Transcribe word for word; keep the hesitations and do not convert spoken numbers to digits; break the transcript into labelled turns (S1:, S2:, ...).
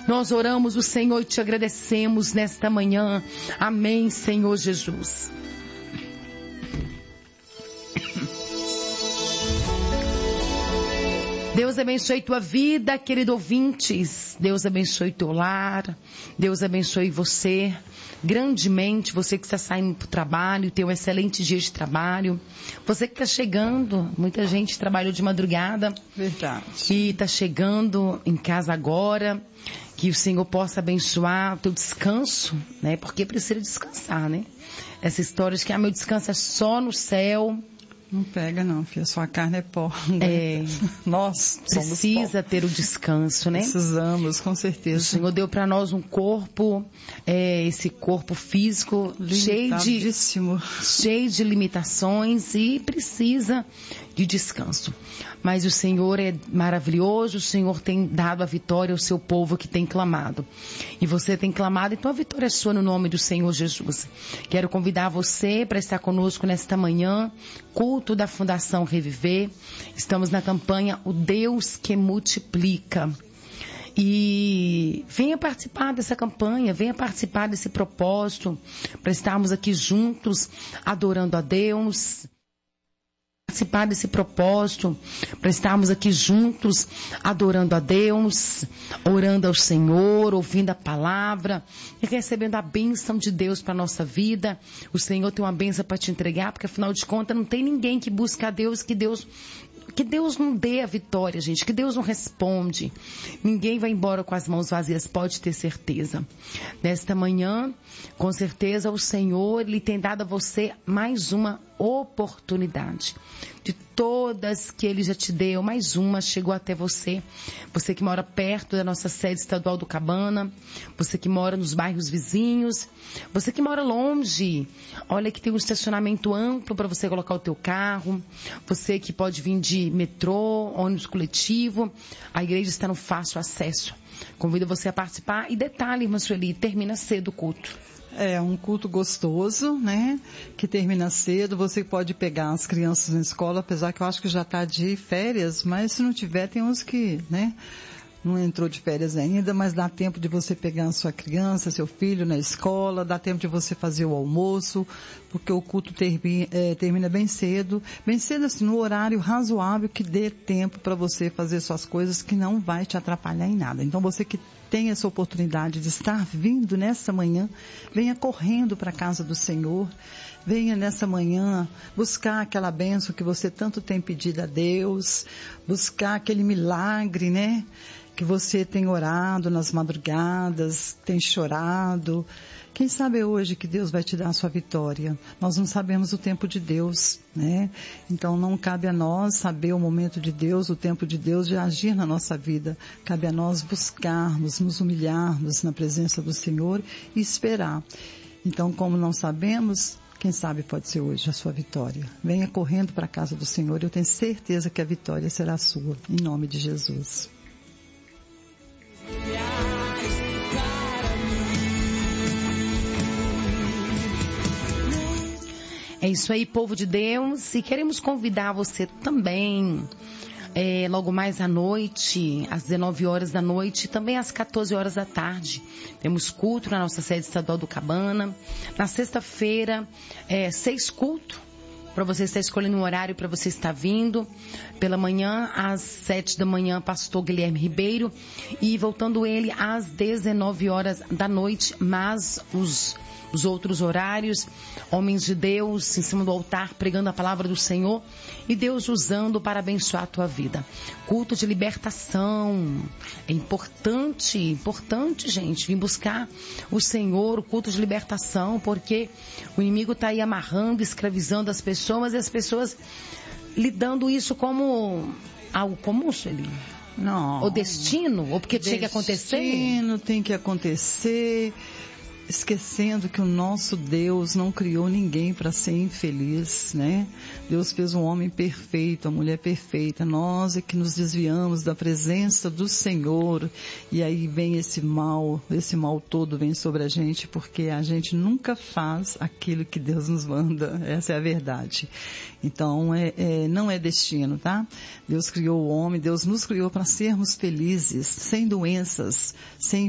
S1: Nós oramos o Senhor e te agradecemos nesta manhã. Amém, Senhor Jesus. Deus abençoe tua vida, querido ouvintes. Deus abençoe teu lar. Deus abençoe você grandemente. Você que está saindo para o trabalho, tem um excelente dia de trabalho. Você que está chegando, muita gente trabalhou de madrugada.
S2: Verdade.
S1: E está chegando em casa agora. Que o Senhor possa abençoar o teu descanso, né? Porque precisa descansar, né? Essa história de que ah, meu descanso é só no céu.
S2: Não pega não, filha. Sua carne é pó. Né?
S1: É.
S2: Nós
S1: precisa ter o descanso, né?
S2: Precisamos, com certeza. O
S1: Senhor deu para nós um corpo, é, esse corpo físico cheio de, cheio de limitações e precisa de descanso. Mas o Senhor é maravilhoso, o Senhor tem dado a vitória ao seu povo que tem clamado. E você tem clamado, então a vitória é sua no nome do Senhor Jesus. Quero convidar você para estar conosco nesta manhã, culto da Fundação Reviver. Estamos na campanha O Deus que Multiplica. E venha participar dessa campanha, venha participar desse propósito, para estarmos aqui juntos, adorando a Deus. Participar desse propósito, para estarmos aqui juntos, adorando a Deus, orando ao Senhor, ouvindo a palavra e recebendo a bênção de Deus para a nossa vida. O Senhor tem uma bênção para te entregar, porque afinal de contas não tem ninguém que busca a Deus, que Deus, que Deus não dê a vitória, gente, que Deus não responde. Ninguém vai embora com as mãos vazias, pode ter certeza. Nesta manhã, com certeza o Senhor lhe tem dado a você mais uma oportunidade. De todas que Ele já te deu, mais uma chegou até você. Você que mora perto da nossa sede estadual do Cabana, você que mora nos bairros vizinhos, você que mora longe, olha que tem um estacionamento amplo para você colocar o teu carro, você que pode vir de metrô, ônibus coletivo, a igreja está no fácil acesso. Convido você a participar e detalhe, irmã Sueli, termina cedo o culto.
S2: É um culto gostoso, né? Que termina cedo. Você pode pegar as crianças na escola, apesar que eu acho que já está de férias, mas se não tiver, tem uns que, né? Não entrou de férias ainda, mas dá tempo de você pegar a sua criança, seu filho na escola, dá tempo de você fazer o almoço, porque o culto termina, é, termina bem cedo, bem cedo assim, no horário razoável que dê tempo para você fazer suas coisas, que não vai te atrapalhar em nada. Então você que tem essa oportunidade de estar vindo nessa manhã, venha correndo para a casa do Senhor, venha nessa manhã buscar aquela bênção que você tanto tem pedido a Deus, buscar aquele milagre, né? Que você tem orado nas madrugadas, tem chorado. Quem sabe hoje que Deus vai te dar a sua vitória? Nós não sabemos o tempo de Deus, né? Então não cabe a nós saber o momento de Deus, o tempo de Deus de agir na nossa vida. Cabe a nós buscarmos, nos humilharmos na presença do Senhor e esperar. Então, como não sabemos, quem sabe pode ser hoje a sua vitória. Venha correndo para a casa do Senhor, eu tenho certeza que a vitória será sua, em nome de Jesus.
S1: É isso aí, povo de Deus, e queremos convidar você também, é, logo mais à noite, às dezenove horas da noite, e também às quatorze horas da tarde. Temos culto na nossa sede estadual do Cabana. Na sexta-feira, é, seis cultos, para você estar escolhendo um horário para você estar vindo. Pela manhã, às sete da manhã, pastor Guilherme Ribeiro, e voltando ele às dezenove horas da noite, mas os os outros horários, homens de Deus em cima do altar pregando a palavra do Senhor e Deus usando para abençoar a tua vida. Culto de libertação, é importante, importante, gente, vir buscar o Senhor, o culto de libertação, porque o inimigo está aí amarrando, escravizando as pessoas e as pessoas lidando isso como algo comum, Sueli.
S2: Não.
S1: O destino, ou porque
S2: destino
S1: tinha que acontecer?
S2: Destino tem que acontecer. Esquecendo que o nosso Deus não criou ninguém para ser infeliz, né? Deus fez um homem perfeito, a mulher perfeita. Nós é que nos desviamos da presença do Senhor e aí vem esse mal, esse mal todo vem sobre a gente porque a gente nunca faz aquilo que Deus nos manda. Essa é a verdade. Então, é, é, não é destino, tá? Deus criou o homem, Deus nos criou para sermos felizes, sem doenças, sem